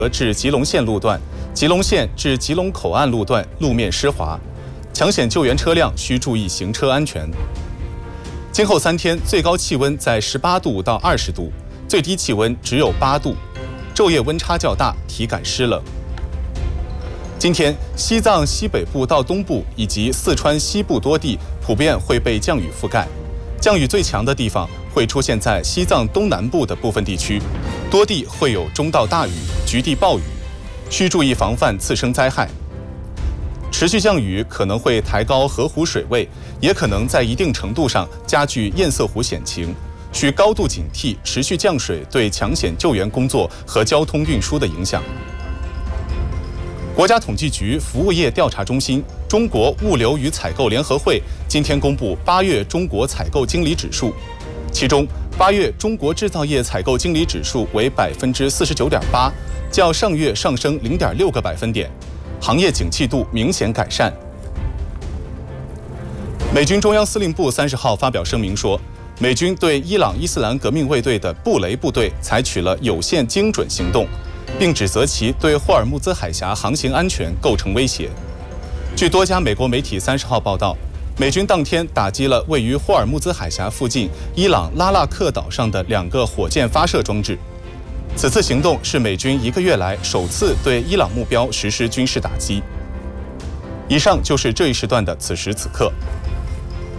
至吉隆线路段、吉隆线至吉隆口岸路段路面湿滑，抢险救援车辆需注意行车安全。今后3天最高气温在18度到20度，最低气温只有8度，昼夜温差较大，体感湿冷。今天，西藏西北部到东部以及四川西部多地普遍会被降雨覆盖，降雨最强的地方会出现在西藏东南部的部分地区，多地会有中到大雨、局地暴雨，需注意防范次生灾害。持续降雨可能会抬高河湖水位，也可能在一定程度上加剧堰塞湖险情，需高度警惕持续降水对抢险救援工作和交通运输的影响。国家统计局服务业调查中心、中国物流与采购联合会今天公布8月中国采购经理指数，其中8月中国制造业采购经理指数为49.8%，较上月上升0.6个百分点，行业景气度明显改善。美军中央司令部30号发表声明说，美军对伊朗伊斯兰革命卫队的布雷部队采取了有限精准行动，并指责其对霍尔木兹海峡航行安全构成威胁。据多家美国媒体30号报道，美军当天打击了位于霍尔木兹海峡附近伊朗拉腊克岛上的2个火箭发射装置。此次行动是美军1个月来首次对伊朗目标实施军事打击。以上就是这一时段的此时此刻。